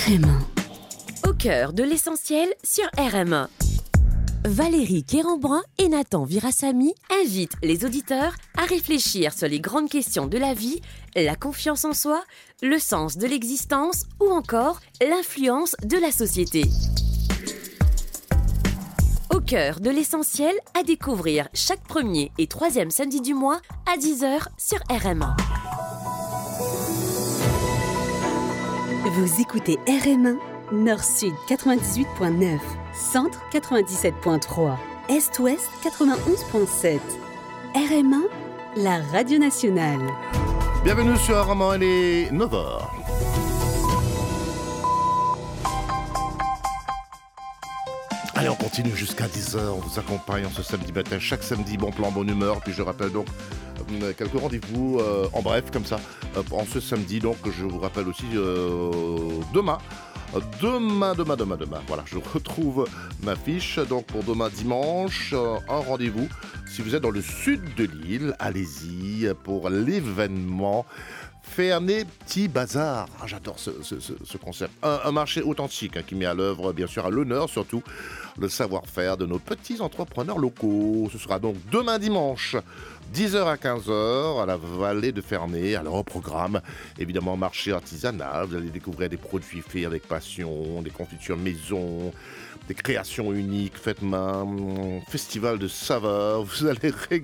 RM1. Au cœur de l'essentiel sur RM1. Valérie Quérembrun et Nathan Virasamy Invitent les auditeurs à réfléchir sur les grandes questions de la vie, la confiance en soi, le sens de l'existence ou encore l'influence de la société. Au cœur de l'essentiel à découvrir chaque premier et troisième samedi du mois à 10h sur RM1. Vous écoutez RM1, Nord-Sud 98.9, Centre 97.3, Est-Ouest 91.7. RM1, la radio nationale. Bienvenue sur RM1, il est 9h. Allez, on continue jusqu'à 10h, on vous accompagne en ce samedi matin, chaque samedi, bon plan, bonne humeur. Puis je rappelle donc quelques rendez-vous en bref, comme ça, en ce samedi. Donc je vous rappelle aussi demain. Voilà, je retrouve ma fiche. Donc pour demain dimanche, un rendez-vous. Si vous êtes dans le sud de l'île, allez-y pour l'événement Ferney Petit Bazar. Ah, j'adore ce concept. Un marché authentique qui met à l'œuvre, bien sûr, à l'honneur surtout, le savoir-faire de nos petits entrepreneurs locaux. Ce sera donc demain dimanche, 10h à 15h, à la vallée de Ferney. Alors au programme, évidemment, marché artisanal. Vous allez découvrir des produits faits avec passion, des confitures maison, des créations uniques faites main, festival de saveurs. Vous allez